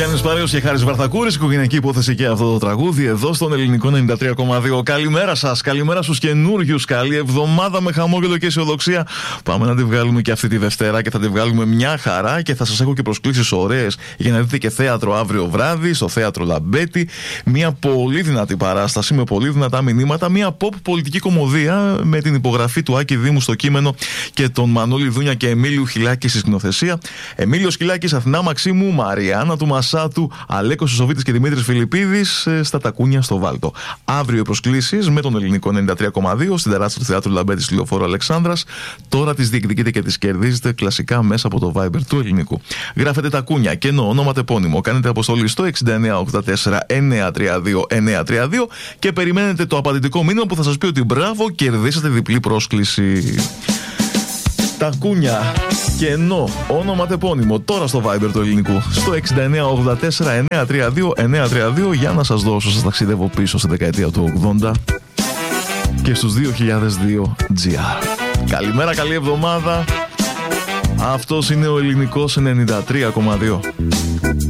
Γιάννης Παρέος και Χάρης Βαρθακούρης, οικογενειακή υπόθεση και αυτό το τραγούδι εδώ στον ελληνικό 93,2. Καλημέρα σας, καλημέρα στους καινούριους. Καλή εβδομάδα με χαμόγελο και αισιοδοξία. Πάμε να τη βγάλουμε και αυτή τη Δευτέρα και θα τη βγάλουμε μια χαρά και θα σας έχω και προσκλήσεις ωραίες για να δείτε και θέατρο αύριο βράδυ στο θέατρο Λαμπέτη. Μια πολύ δυνατή παράσταση με πολύ δυνατά μηνύματα. Μια pop πολιτική κομμωδία με την υπογραφή του Άκη Δήμου στο κείμενο και τον Μανώλη Δούνια και Εμίλιου Χιλάκη στη σκηνοθεσία. Εμίλιος Χιλάκης, Αθηνά Μαξίμου, Μαριάννα του Μασάτου, Αλέκος Σωσοβίτης και Δημήτρης Φιλιππίδης στα Τακούνια στο Βάλτο. Αύριο οι προσκλήσεις με τον ελληνικό 93,2 στην τεράστια του Θεάτρου Λαμπέτη στη Λεωφόρο Αλεξάνδρας. Τώρα τις διεκδικείτε και τις κερδίζετε κλασικά μέσα από το Viber του ελληνικού. Γράφετε Τακούνια, κενό, όνομα τεπώνυμο. Κάνετε αποστολή στο 6984 932 932 και περιμένετε το απαντητικό μήνυμα που θα σας πει ότι μπράβο, κερδίσατε διπλή πρόσκληση. Τακούνια, κενό, όνομα τεπώνυμο, τώρα στο Viber του ελληνικού, στο 6984 932 932 για να σας δώσω, σας ταξιδεύω πίσω στη δεκαετία του 80 και στους 2002 GR. Καλημέρα, καλή εβδομάδα. Αυτός είναι ο ελληνικός 93,2.